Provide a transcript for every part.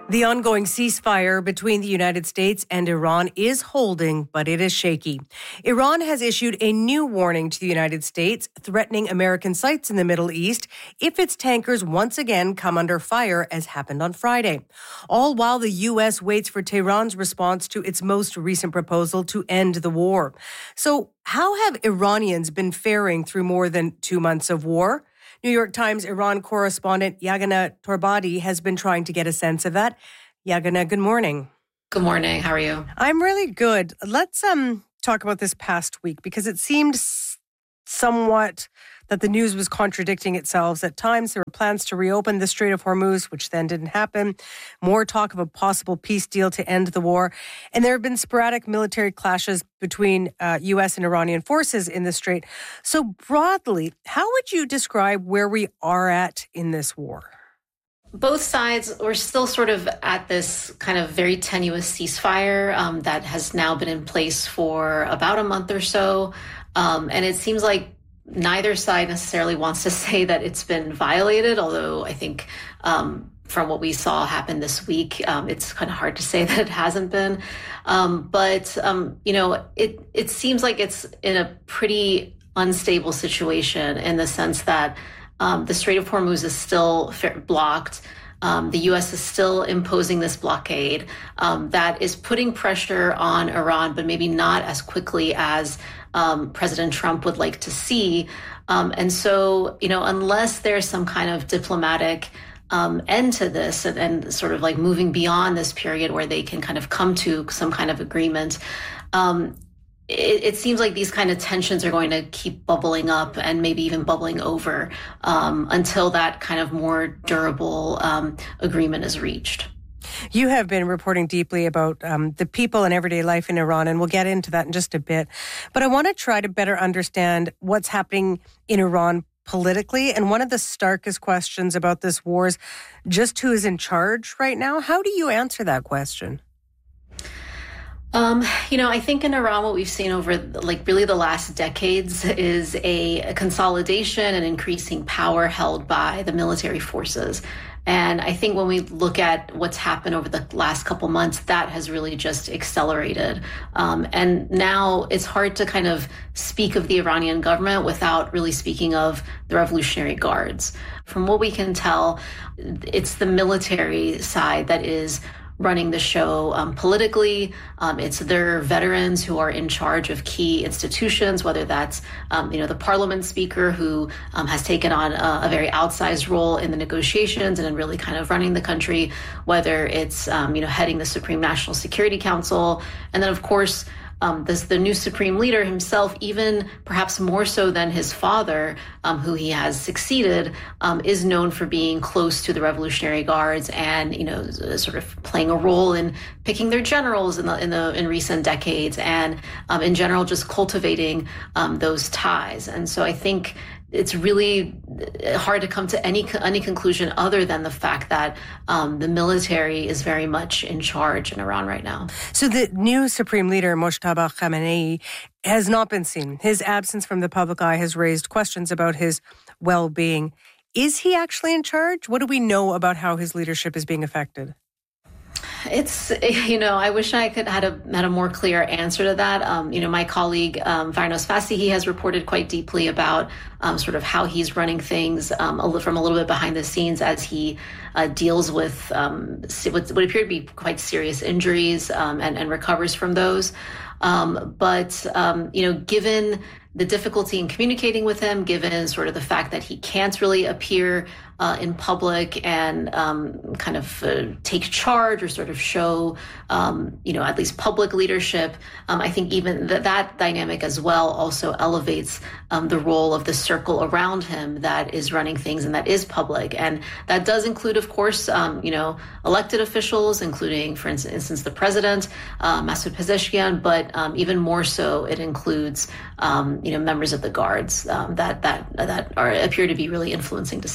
The ongoing ceasefire between the United States and Iran is holding, but it is shaky. Iran has issued a new warning to the United States, threatening American sites in the Middle East if its tankers once again come under fire, as happened on Friday. All while the U.S. waits for Tehran's response to its most recent proposal to end the war. So, how have Iranians been faring through more than 2 months of war? New York Times Iran correspondent Yagana Torbadi has been trying to get a sense of that. Yagana, good morning. Good morning. How are you? I'm really good. Let's talk about this past week, because it seemed somewhat that the news was contradicting itself. At times, there were plans to reopen the Strait of Hormuz, which then didn't happen. More talk of a possible peace deal to end the war. And there have been sporadic military clashes between U.S. and Iranian forces in the strait. So broadly, how would you describe where we are at in this war? Both sides were still sort of at this kind of very tenuous ceasefire that has now been in place for about a month or so. And it seems like neither side necessarily wants to say that it's been violated, although I think from what we saw happen this week, it's kind of hard to say that it hasn't been. But it seems like it's in a pretty unstable situation in the sense that the Strait of Hormuz is still blocked. The U.S. is still imposing this blockade that is putting pressure on Iran, but maybe not as quickly as President Trump would like to see. And so, unless there's some kind of diplomatic end to this and sort of like moving beyond this period where they can kind of come to some kind of agreement, it seems like these kind of tensions are going to keep bubbling up and maybe even bubbling over until that kind of more durable agreement is reached. You have been reporting deeply about the people and everyday life in Iran, and we'll get into that in just a bit. But I want to try to better understand what's happening in Iran politically. And one of the starkest questions about this war is just who is in charge right now. How do you answer that question? I think in Iran, what we've seen over really the last decades is a consolidation and increasing power held by the military forces. And I think when we look at what's happened over the last couple months, that has really just accelerated. And now it's hard to kind of speak of the Iranian government without really speaking of the Revolutionary Guards. From what we can tell, it's the military side that is running the show politically. It's their veterans who are in charge of key institutions, whether that's, the parliament speaker who has taken on a very outsized role in the negotiations and in really kind of running the country, whether it's, heading the Supreme National Security Council. And then, of course, the new supreme leader himself, even perhaps more so than his father, who he has succeeded, is known for being close to the Revolutionary Guards and, sort of playing a role in picking their generals in recent decades and, in general, just cultivating those ties. And so I think it's really hard to come to any conclusion other than the fact that the military is very much in charge in Iran right now. So the new supreme leader, Mojtaba Khamenei, has not been seen. His absence from the public eye has raised questions about his well-being. Is he actually in charge? What do we know about how his leadership is being affected? It's, I wish I could had a more clear answer to that. My colleague, Farnos Fassi, has reported quite deeply about sort of how he's running things from a little bit behind the scenes as he deals with what appear to be quite serious injuries and recovers from those. But given the difficulty in communicating with him, given sort of the fact that he can't really appear in public and kind of take charge or sort of show, at least public leadership, I think even that dynamic as well also elevates the role of the circle around him that is running things and that is public. And that does include, of course, elected officials, including, for instance, the president, Masoud Pezeshkian, but even more so, it includes, members of the guards that appear to be really influencing decisions.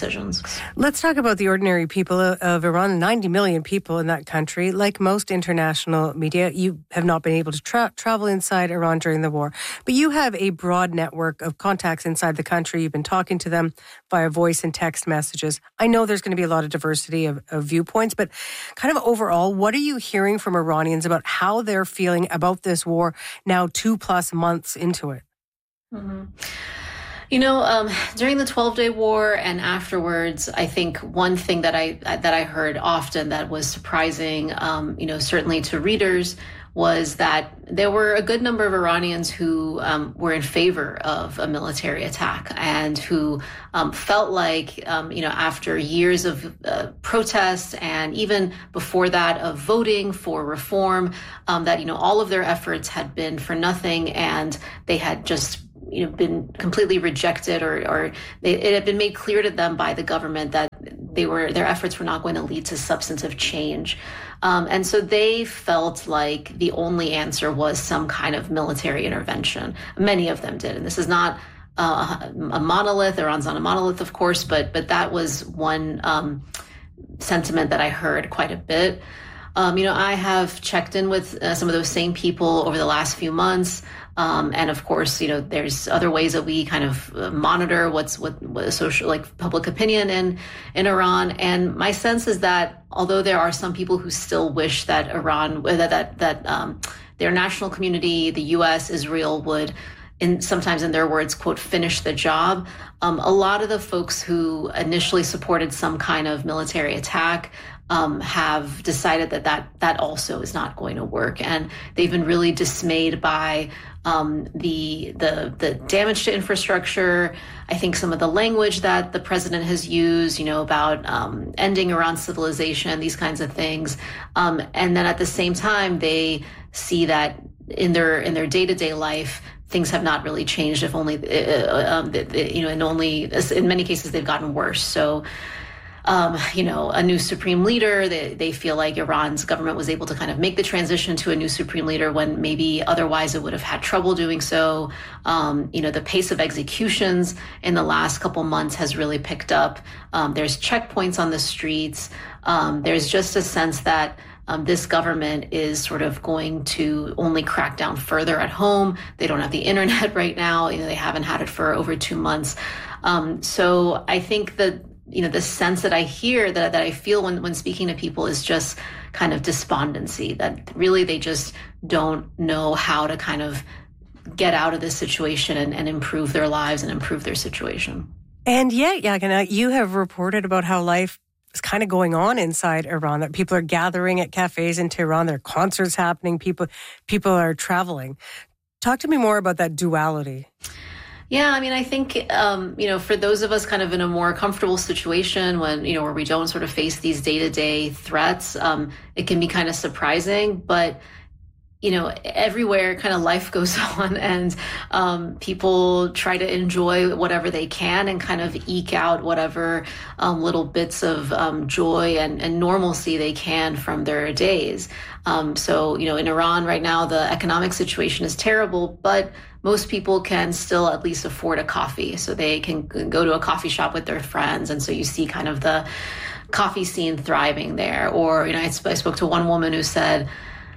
effects. Let's talk about the ordinary people of Iran, 90 million people in that country. Like most international media, you have not been able to travel inside Iran during the war, but you have a broad network of contacts inside the country. You've been talking to them via voice and text messages. I know there's going to be a lot of diversity of viewpoints, but kind of overall, what are you hearing from Iranians about how they're feeling about this war now 2+ months into it? Mm-hmm. During the 12-day war and afterwards, I think one thing that I heard often that was surprising, certainly to readers, was that there were a good number of Iranians who were in favor of a military attack and who felt like, after years of protests and even before that of voting for reform, that, all of their efforts had been for nothing and they had just been completely rejected or it had been made clear to them by the government that their efforts were not going to lead to substantive change. And so they felt like the only answer was some kind of military intervention. Many of them did. And this is not a monolith. Iran's not a monolith, of course, but that was one sentiment that I heard quite a bit. I have checked in with some of those same people over the last few months. And of course, there's other ways that we kind of monitor what social, like public opinion in Iran. And my sense is that although there are some people who still wish that Iran, that their national community, the U.S., Israel would, sometimes in their words, quote, finish the job. A lot of the folks who initially supported some kind of military attack have decided that also is not going to work, and they've been really dismayed by the damage to infrastructure. I think some of the language that the president has used, about ending Iran's civilization, these kinds of things, and then at the same time they see that in their day-to-day life, things have not really changed. If only, in many cases they've gotten worse. So. A new supreme leader, they feel like Iran's government was able to kind of make the transition to a new supreme leader when maybe otherwise it would have had trouble doing so. The pace of executions in the last couple months has really picked up. There's checkpoints on the streets. There's just a sense that this government is sort of going to only crack down further at home. They don't have the internet right now. They haven't had it for over 2 months. So I think that the sense that I hear, that I feel when speaking to people is just kind of despondency, that really they just don't know how to kind of get out of this situation and improve their lives and improve their situation. And yet, Yaghna, you have reported about how life is kind of going on inside Iran, that people are gathering at cafes in Tehran, there are concerts happening, people are traveling. Talk to me more about that duality. Yeah, I think, for those of us kind of in a more comfortable situation when, where we don't sort of face these day-to-day threats, it can be kind of surprising, but, everywhere kind of life goes on and people try to enjoy whatever they can and kind of eke out whatever little bits of joy and normalcy they can from their days. So, in Iran right now, the economic situation is terrible, but most people can still at least afford a coffee. So they can go to a coffee shop with their friends. And so you see kind of the coffee scene thriving there. Or, I spoke to one woman who said,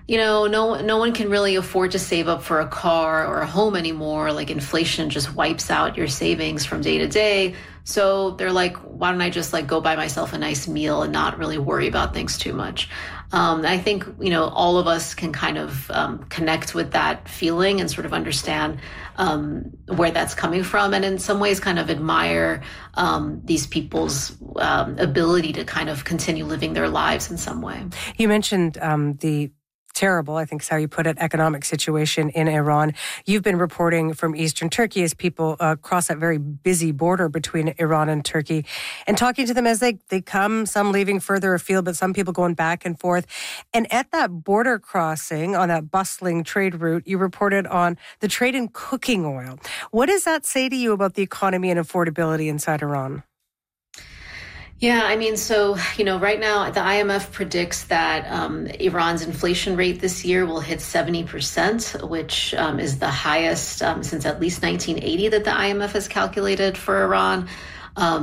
no one can really afford to save up for a car or a home anymore. Like inflation just wipes out your savings from day to day. So they're like, why don't I just go buy myself a nice meal and not really worry about things too much? I think, all of us can kind of connect with that feeling and sort of understand where that's coming from. And in some ways kind of admire these people's ability to kind of continue living their lives in some way. You mentioned the terrible, I think is how you put it, economic situation in Iran. You've been reporting from eastern Turkey as people cross that very busy border between Iran and Turkey and talking to them as they come, some leaving further afield, but some people going back and forth. And at that border crossing on that bustling trade route, you reported on the trade in cooking oil. What does that say to you about the economy and affordability inside Iran? Yeah, so, right now the IMF predicts that Iran's inflation rate this year will hit 70%, which is the highest since at least 1980 that the IMF has calculated for Iran.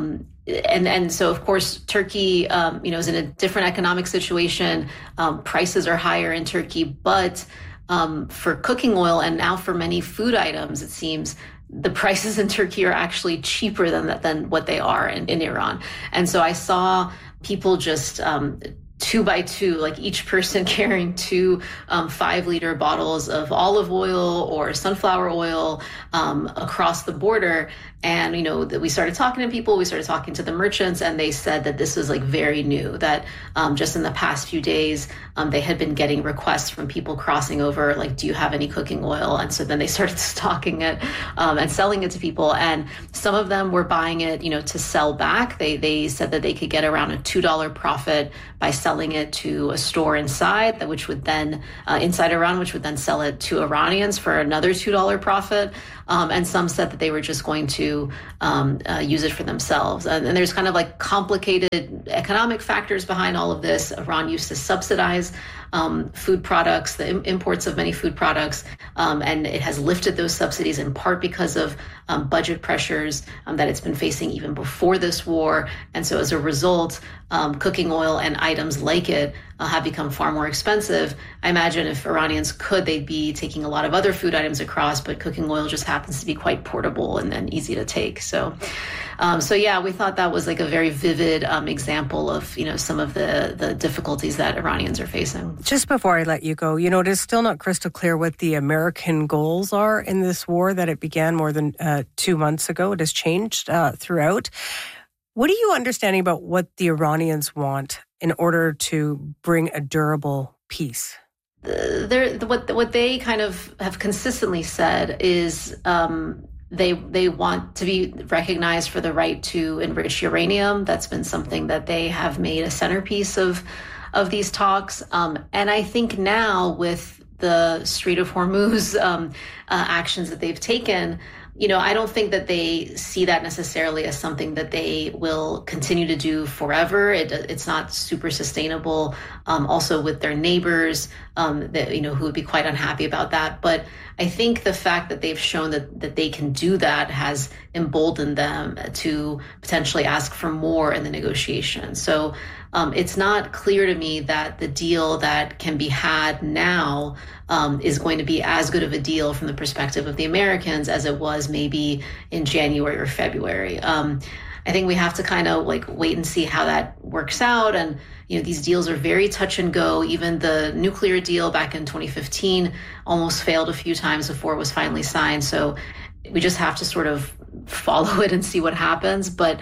and so of course Turkey, is in a different economic situation. Prices are higher in Turkey, but for cooking oil and now for many food items, it seems the prices in Turkey are actually cheaper than what they are in Iran. And so I saw people just 2 by 2, like each person carrying 2 5-liter bottles of olive oil or sunflower oil across the border. And, we started talking to people, we started talking to the merchants, and they said that this was like very new, that just in the past few days, they had been getting requests from people crossing over, like, do you have any cooking oil? And so then they started stocking it and selling it to people. And some of them were buying it, to sell back. They said that they could get around a $2 profit by selling it to a store inside inside Iran, which would then sell it to Iranians for another $2 profit. And some said that they were just going to use it for themselves. And there's kind of like complicated economic factors behind all of this. Iran used to subsidize food products, the imports of many food products, and it has lifted those subsidies in part because of budget pressures that it's been facing even before this war. And so as a result, cooking oil and items like it have become far more expensive. I imagine if Iranians could, they'd be taking a lot of other food items across, but cooking oil just happens to be quite portable and easy to take. So yeah, we thought that was like a very vivid example of, some of the difficulties that Iranians are facing. Just before I let you go, it is still not crystal clear what the American goals are in this war, that it began more than 2 months ago. It has changed throughout. What are you understanding about what the Iranians want in order to bring a durable peace? What they kind of have consistently said is they want to be recognized for the right to enrich uranium. That's been something that they have made a centerpiece of these talks. And I think now with the Strait of Hormuz actions that they've taken, I don't think that they see that necessarily as something that they will continue to do forever. It's not super sustainable. Also with their neighbors, who would be quite unhappy about that. But I think the fact that they've shown that they can do that has emboldened them to potentially ask for more in the negotiation. So it's not clear to me that the deal that can be had now is going to be as good of a deal from the perspective of the Americans as it was maybe in January or February. I think we have to kind of like wait and see how that works out. And, these deals are very touch and go. Even the nuclear deal back in 2015 almost failed a few times before it was finally signed. So we just have to sort of follow it and see what happens. But,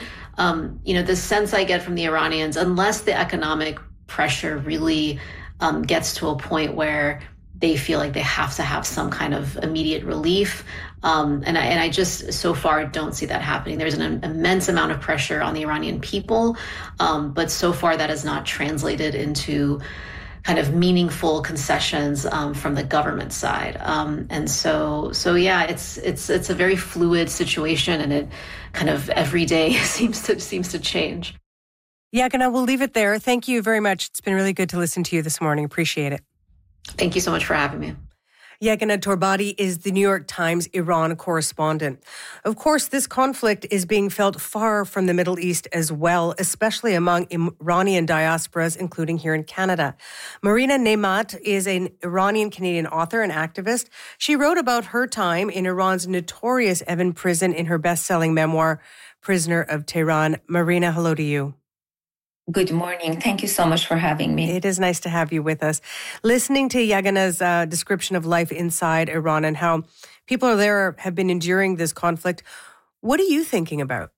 the sense I get from the Iranians, unless the economic pressure really gets to a point where they feel like they have to have some kind of immediate relief. And I just so far don't see that happening. There's an immense amount of pressure on the Iranian people, but so far that has not translated into kind of meaningful concessions from the government side. And so yeah, it's a very fluid situation, and it kind of every day seems to change. Yaganeh, we'll leave it there. Thank you very much. It's been really good to listen to you this morning. Appreciate it. Thank you so much for having me. Yaganeh Torbati is the New York Times Iran correspondent. Of course, this conflict is being felt far from the Middle East as well, especially among Iranian diasporas, including here in Canada. Marina Nemat is an Iranian-Canadian author and activist. She wrote about her time in Iran's notorious Evin prison in her best-selling memoir, Prisoner of Tehran. Marina, hello to you. Good morning. Thank you so much for having me. It is nice to have you with us. Listening to Yaganeh's description of life inside Iran and how people there have been enduring this conflict, what are you thinking about?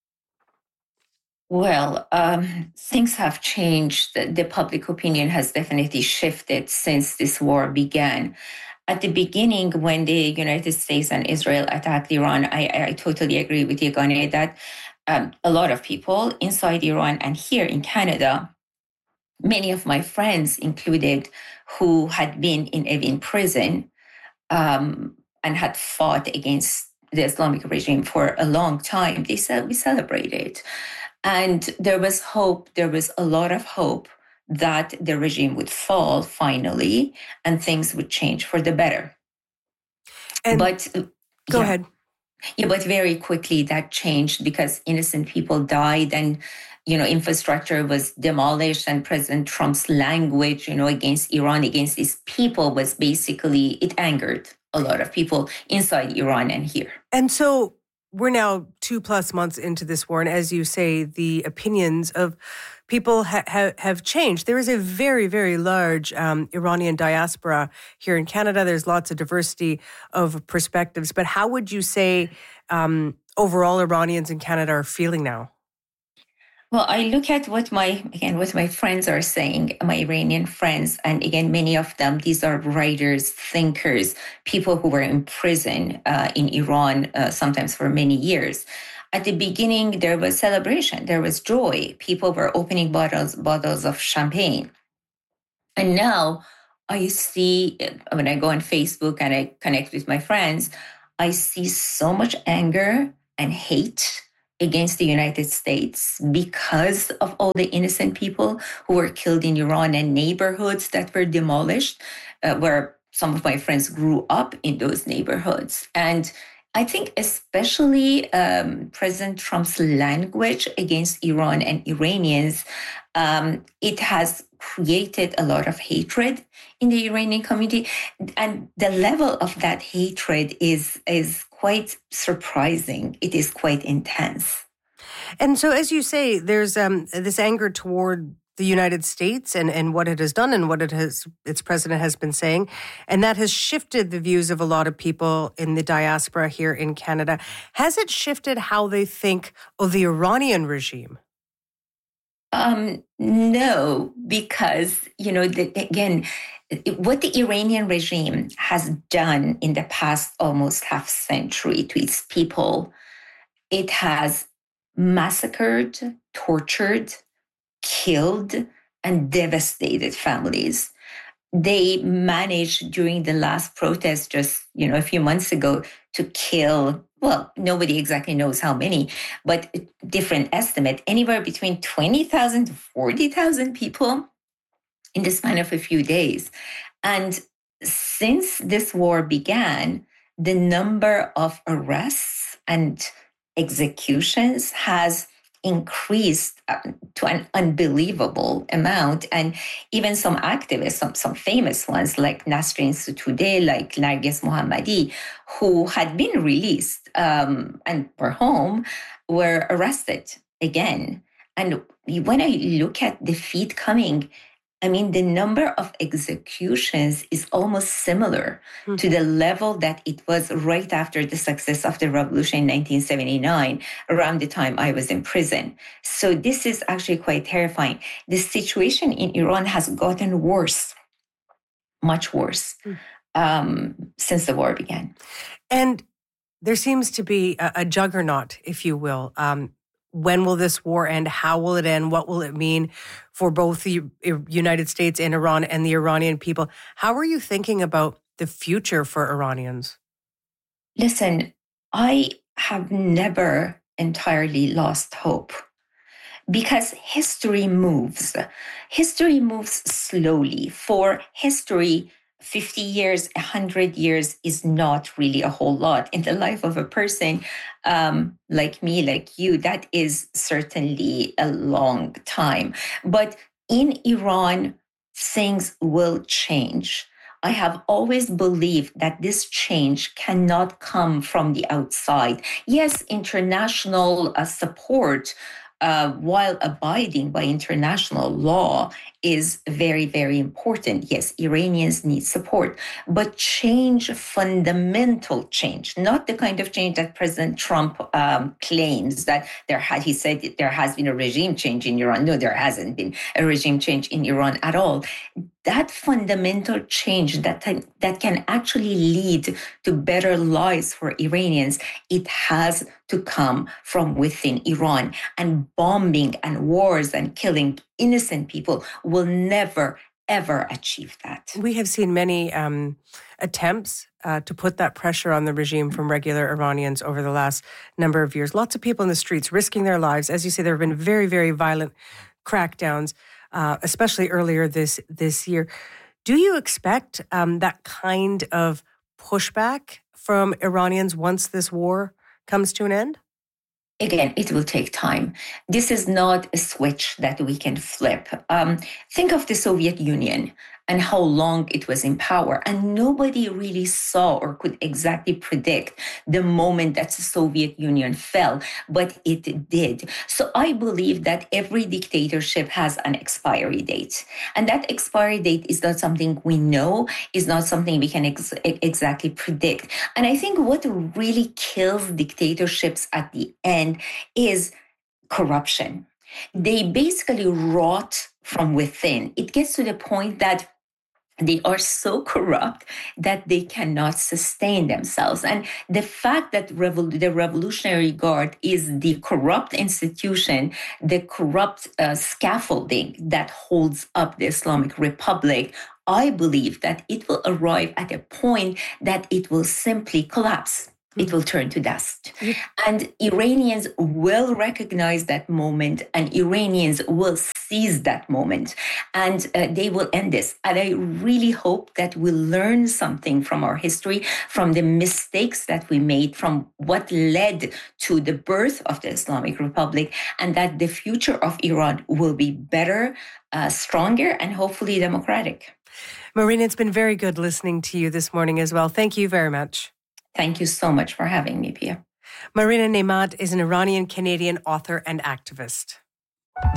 Well, things have changed. The public opinion has definitely shifted since this war began. At the beginning, when the United States and Israel attacked Iran, I totally agree with Yaganeh that a lot of people inside Iran and here in Canada, many of my friends included, who had been in Evin prison and had fought against the Islamic regime for a long time, they said we celebrated. And there was hope, there was a lot of hope that the regime would fall finally and things would change for the better. Go ahead. Yeah, but very quickly that changed because innocent people died and, infrastructure was demolished, and President Trump's language, against Iran, against its people was basically, it angered a lot of people inside Iran and here. And so we're now 2+ months into this war. And as you say, the opinions of people have changed. There is a very, very large Iranian diaspora here in Canada. There's lots of diversity of perspectives. But how would you say overall Iranians in Canada are feeling now? Well, I look at what my friends are saying, my Iranian friends, and again, many of them, these are writers, thinkers, people who were in prison in Iran, sometimes for many years. At the beginning, there was celebration, there was joy. People were opening bottles of champagne. And now I see, when I go on Facebook and I connect with my friends, I see so much anger and hate against the United States because of all the innocent people who were killed in Iran and neighborhoods that were demolished, where some of my friends grew up in those neighborhoods. And I think especially President Trump's language against Iran and Iranians, it has created a lot of hatred in the Iranian community. And the level of that hatred is quite surprising. It is quite intense. And so, as you say, there's this anger toward the United States and what it has done and what its president has been saying. And that has shifted the views of a lot of people in the diaspora here in Canada. Has it shifted how they think of the Iranian regime? No, because, again, what the Iranian regime has done in the past almost half century to its people, it has massacred, tortured, killed, and devastated families. They managed during the last protest just, a few months ago to kill, well, nobody exactly knows how many, but different estimate, anywhere between 20,000 to 40,000 people in the span of a few days. And since this war began, the number of arrests and executions has increased to an unbelievable amount. And even some activists, some famous ones like Nasrin Sotoudeh, like Narges Mohammadi, who had been released and were home, were arrested again. And when I look at the feed coming, the number of executions is almost similar to the level that it was right after the success of the revolution in 1979, around the time I was in prison. So this is actually quite terrifying. The situation in Iran has gotten worse, much worse, since the war began. And there seems to be a juggernaut, if you will. When will this war end? How will it end? What will it mean for both the United States and Iran and the Iranian people? How are you thinking about the future for Iranians? Listen, I have never entirely lost hope because history moves. History moves slowly. For history, 50 years, 100 years is not really a whole lot. In the life of a person like me, like you, that is certainly a long time. But in Iran, things will change. I have always believed that this change cannot come from the outside. Yes, international support, while abiding by international law, is very, very important. Yes, Iranians need support, but change, fundamental change, not the kind of change that President Trump claims that he said there has been a regime change in Iran. No, there hasn't been a regime change in Iran at all. That fundamental change that can actually lead to better lives for Iranians, it has to come from within Iran. And bombing and wars and killing innocent people will never, ever achieve that. We have seen many attempts to put that pressure on the regime from regular Iranians over the last number of years. Lots of people in the streets risking their lives. As you say, there have been very, very violent crackdowns, especially earlier this year. Do you expect that kind of pushback from Iranians once this war comes to an end? Again, it will take time. This is not a switch that we can flip. Think of the Soviet Union and how long it was in power. And nobody really saw or could exactly predict the moment that the Soviet Union fell, but it did. So I believe that every dictatorship has an expiry date. And that expiry date is not something we know, is not something we can exactly predict. And I think what really kills dictatorships at the end is corruption. They basically rot from within. It gets to the point that they are so corrupt that they cannot sustain themselves. And the fact that the Revolutionary Guard is the corrupt institution, the corrupt scaffolding that holds up the Islamic Republic, I believe that it will arrive at a point that it will simply collapse. It will turn to dust. And Iranians will recognize that moment, and Iranians will seize that moment, and they will end this. And I really hope that we'll learn something from our history, from the mistakes that we made, from what led to the birth of the Islamic Republic, and that the future of Iran will be better, stronger, and hopefully democratic. Marina, it's been very good listening to you this morning as well. Thank you very much. Thank you so much for having me, Pia. Marina Nemad is an Iranian-Canadian author and activist.